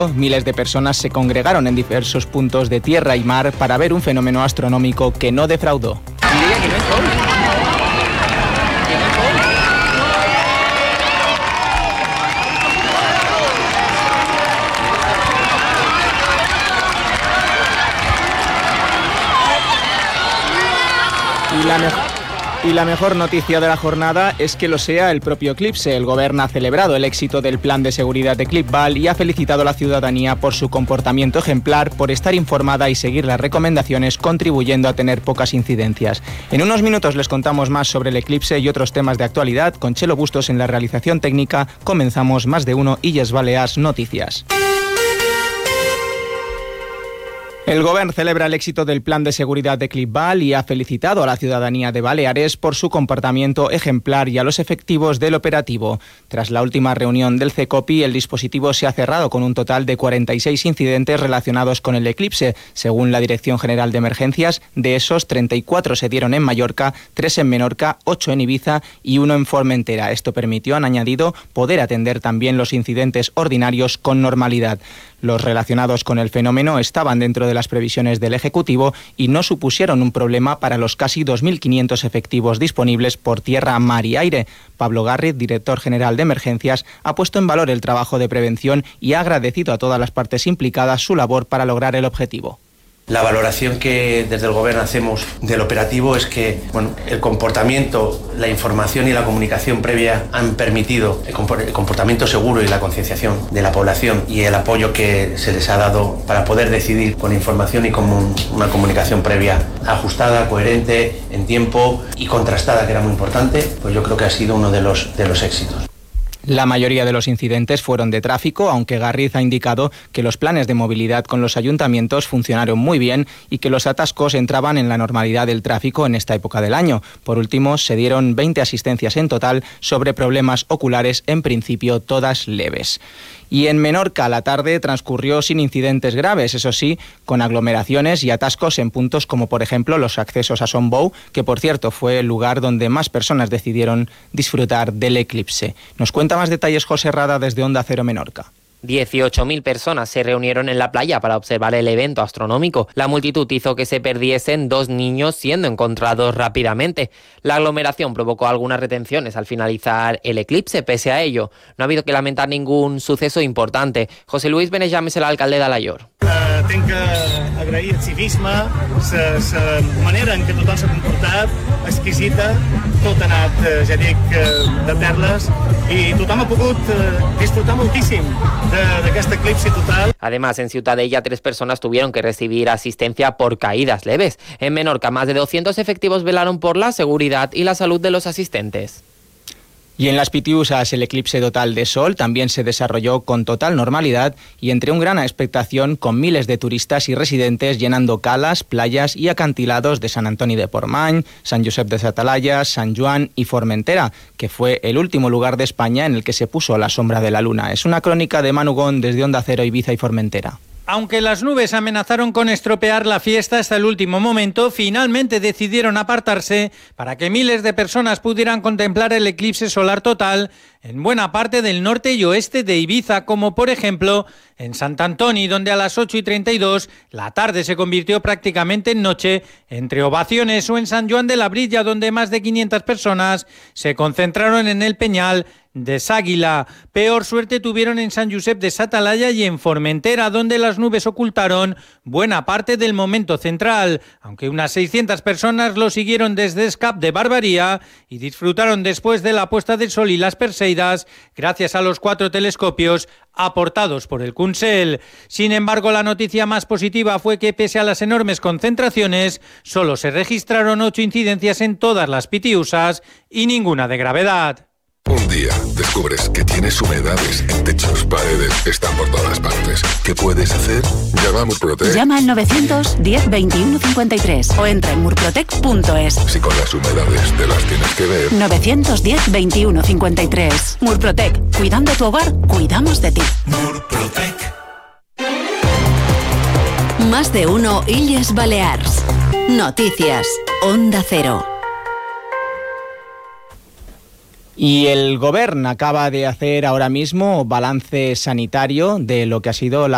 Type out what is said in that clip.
Miles de personas se congregaron en diversos puntos de tierra y mar para ver un fenómeno astronómico que no defraudó. Y la mejor noticia de la jornada es que lo sea el propio Eclipse. El Gobierno ha celebrado el éxito del plan de seguridad de Eclipse y ha felicitado a la ciudadanía por su comportamiento ejemplar, por estar informada y seguir las recomendaciones, contribuyendo a tener pocas incidencias. En unos minutos les contamos más sobre el Eclipse y otros temas de actualidad. Con Chelo Bustos en la realización técnica, comenzamos Más de Uno Illes Balears Noticias. El Gobierno celebra el éxito del plan de seguridad de Eclipse y ha felicitado a la ciudadanía de Baleares por su comportamiento ejemplar y a los efectivos del operativo. Tras la última reunión del CECOPI, el dispositivo se ha cerrado con un total de 46 incidentes relacionados con el eclipse. Según la Dirección General de Emergencias, de esos 34 se dieron en Mallorca, 3 en Menorca, 8 en Ibiza y 1 en Formentera. Esto permitió, han añadido, poder atender también los incidentes ordinarios con normalidad. Los relacionados con el fenómeno estaban dentro de las previsiones del Ejecutivo y no supusieron un problema para los casi 2.500 efectivos disponibles por tierra, mar y aire. Pablo Garriz, director general de Emergencias, ha puesto en valor el trabajo de prevención y ha agradecido a todas las partes implicadas su labor para lograr el objetivo. La valoración que desde el Gobierno hacemos del operativo es que el comportamiento, la información y la comunicación previa han permitido el comportamiento seguro y la concienciación de la población y el apoyo que se les ha dado para poder decidir con información y con una comunicación previa ajustada, coherente, en tiempo y contrastada, que era muy importante. Pues yo creo que ha sido uno de los éxitos. La mayoría de los incidentes fueron de tráfico, aunque Garriz ha indicado que los planes de movilidad con los ayuntamientos funcionaron muy bien y que los atascos entraban en la normalidad del tráfico en esta época del año. Por último, se dieron 20 asistencias en total sobre problemas oculares, en principio todas leves. Y en Menorca la tarde transcurrió sin incidentes graves, eso sí, con aglomeraciones y atascos en puntos como por ejemplo los accesos a Son Bou, que por cierto fue el lugar donde más personas decidieron disfrutar del eclipse. Nos cuenta más detalles José Rada desde Onda Cero Menorca. 18.000 personas se reunieron en la playa para observar el evento astronómico. La multitud hizo que se perdiesen 2 niños siendo encontrados rápidamente. La aglomeración provocó algunas retenciones al finalizar el eclipse. Pese a ello, no ha habido que lamentar ningún suceso importante. José Luis Benejam és l'alcalde d'Alaior. Tenc que agrair el civisme, la manera en què tothom s'ha comportat, exquisita, tot ha anat, ja dic, de perles, i tothom ha pogut disfrutar moltíssim d'aquest eclipsi total. Además, en Ciutadella 3 personas tuvieron que recibir asistencia por caídas leves. En Menorca, más de 200 efectivos velaron por la seguridad y la salud de los asistentes. Y en las Pitiusas el eclipse total de sol también se desarrolló con total normalidad y entre una gran expectación, con miles de turistas y residentes llenando calas, playas y acantilados de Sant Antoni de Portmany, Sant Josep de sa Talaia, Sant Joan y Formentera, que fue el último lugar de España en el que se puso la sombra de la luna. Es una crónica de Manu Gón desde Onda Cero, Ibiza y Formentera. Aunque las nubes amenazaron con estropear la fiesta hasta el último momento, finalmente decidieron apartarse para que miles de personas pudieran contemplar el eclipse solar total en buena parte del norte y oeste de Ibiza, como por ejemplo en Sant Antoni, donde a las 8:32 la tarde se convirtió prácticamente en noche, entre ovaciones, o en Sant Joan de Labrilla, donde más de 500 personas se concentraron en el Peñal de S'Àguila. Peor suerte tuvieron en Sant Josep de sa Talaia y en Formentera, donde las nubes ocultaron buena parte del momento central, aunque unas 600 personas lo siguieron desde Escap de Barbaría y disfrutaron después de la puesta del sol y las Perseidas gracias a los 4 telescopios aportados por el Consell. Sin embargo, la noticia más positiva fue que pese a las enormes concentraciones, solo se registraron 8 incidencias en todas las Pitiusas y ninguna de gravedad. Un día descubres que tienes humedades en techos, paredes, están por todas partes. ¿Qué puedes hacer? Llama a Murprotec. Llama al 910 21 53 o entra en murprotec.es. Si con las humedades te las tienes que ver. 910 21 53. Murprotec. Cuidando tu hogar, cuidamos de ti. Murprotec. Más de uno Illes Balears. Noticias. Onda Cero. Y el Gobierno acaba de hacer ahora mismo balance sanitario de lo que ha sido la